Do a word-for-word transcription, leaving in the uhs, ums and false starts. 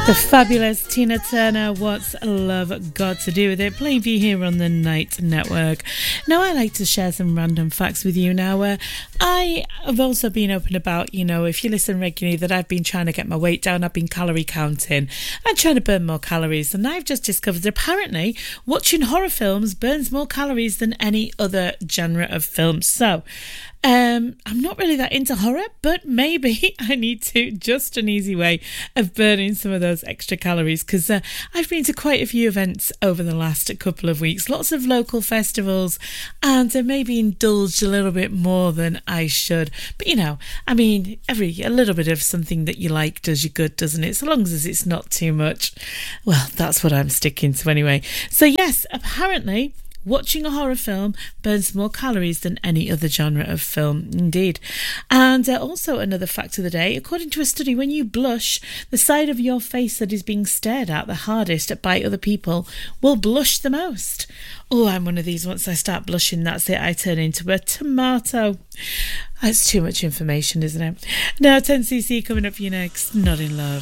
The fabulous Tina Turner, What's Love Got to Do with It? Playing for you here on the Night Network. Now, I like to share some random facts with you. Now, uh, I have also been open about, you know, if you listen regularly, that I've been trying to get my weight down. I've been calorie counting and trying to burn more calories. And I've just discovered that apparently watching horror films burns more calories than any other genre of film. So, Um, I'm not really that into horror, but maybe I need to just an easy way of burning some of those extra calories, because uh, I've been to quite a few events over the last couple of weeks, lots of local festivals, and uh, maybe indulged a little bit more than I should. But you know, I mean, every a little bit of something that you like does you good, doesn't it? So long as it's not too much. Well, that's what I'm sticking to anyway. So yes, apparently watching a horror film burns more calories than any other genre of film, indeed. And uh, also another fact of the day, according to a study, when you blush, the side of your face that is being stared at the hardest by other people will blush the most. Oh, I'm one of these. Once I start blushing, that's it. I turn into a tomato. That's too much information, isn't it? Now, ten C C coming up for you next. Not in Love.